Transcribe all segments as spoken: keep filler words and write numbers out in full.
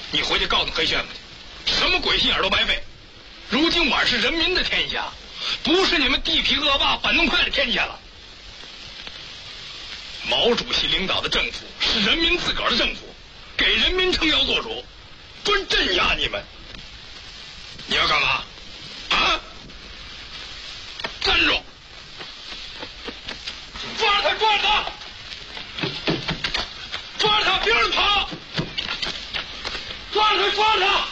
你回去告诉黑旋风去，什么鬼心眼都白费。如今碗是人民的天下，不是你们地痞恶霸反动派的天下了。毛主席领导的政府是人民自个儿的政府，给人民撑腰做主，专镇压你们。你要干嘛？啊！站住！抓他！抓他！抓他！别让他跑！抓他！抓他！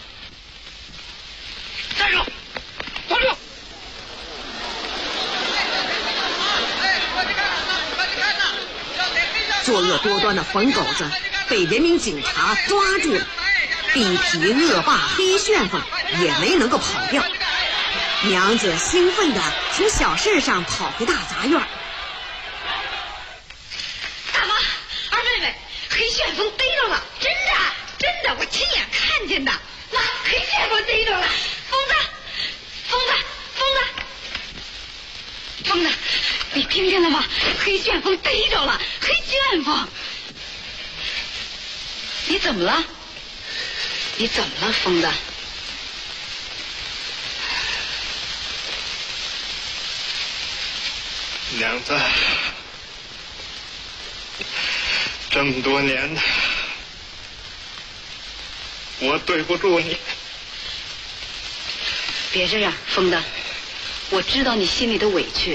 站住！站住！ 作恶多端的混狗子被人民警察抓住了，地痞恶霸黑旋风也没能够跑掉。娘子兴奋地从小事上跑回大杂院。 大妈，二妹妹，黑旋风逮着了，真的真的，我亲眼看见的。妈，黑旋风逮着了，疯子，疯子，疯子，疯子，你听见了吗？黑旋风逮着了，黑旋风。你怎么了？你怎么了，疯子？ 娘子，这么多年，我对不住你。 别这样，疯子，我知道你心里的委屈。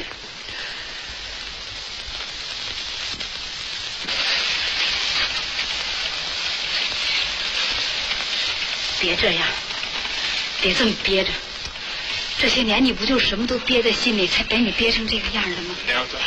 别这样，别这么憋着。这些年你不就什么都憋在心里，才给你憋成这个样的吗？ 娘子，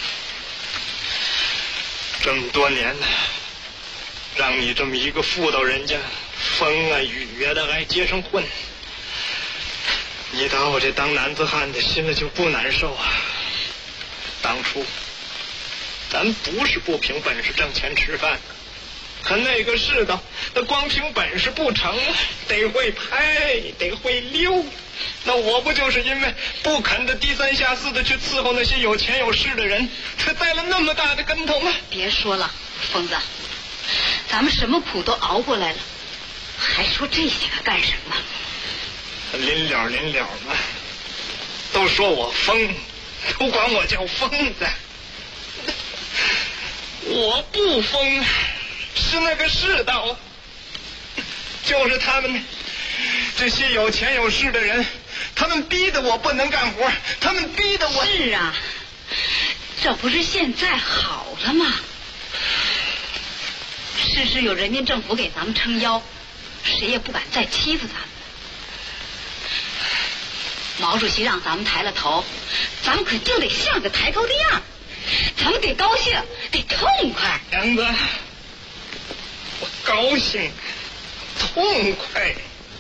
这么多年了，让你这么一个妇道人家，风啊雨啊的还结成婚，你打我这当男子汉的心里就不难受啊？当初咱不是不凭本事挣钱吃饭，可那个世道，那光凭本事不成，得会拍，得会溜。那我不就是因为不肯的低三下四的去伺候那些有钱有势的人，才栽了那么大的跟头吗？ 别说了，疯子，咱们什么苦都熬过来了，还说这些个干什么？ 临了临了嘛，都说我疯，都管我叫疯子。我不疯，是那个世道，就是他们这些有钱有势的人，他们逼得我不能干活，他们逼得我。 是啊，这不是现在好了吗？事事有人民政府给咱们撑腰，谁也不敢再欺负咱们。毛主席让咱们抬了头，咱们可就得像个抬头的样，咱们得高兴，得痛快。 娘子，我高兴痛快，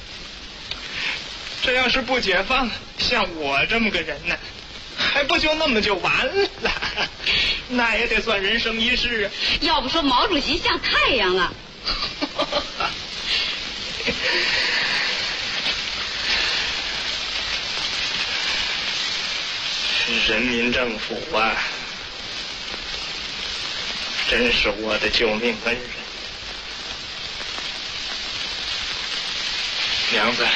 这要是不解放，像我这么个人呢，还不就那么就完了？那也得算人生一世啊。 要不说毛主席像太阳啊。 人民政府啊，真是我的救命恩人。娘子，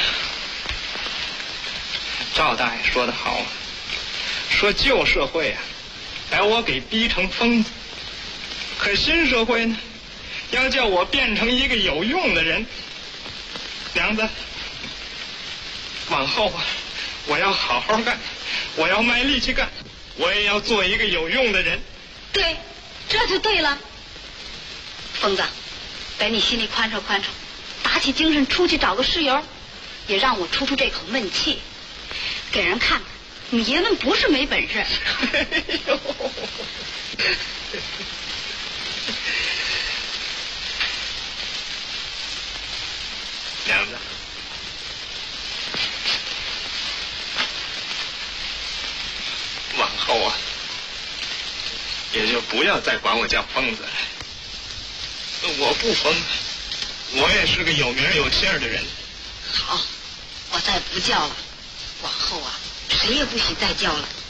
赵大爷说得好，说旧社会啊，把我给逼成疯子，可新社会呢，要叫我变成一个有用的人。娘子，往后啊，我要好好干，我要卖力气干，我也要做一个有用的人。 对，这就对了。疯子，给你心里宽敞宽敞，打起精神出去找个室友，也让我出出这口闷气，给人看看你爷们不是没本事。 哎呦，娘子，往后啊，也就不要再管我叫疯子了。我不疯，我也是个有名有姓的人。 好，我再不叫了，往后啊，谁也不许再叫了。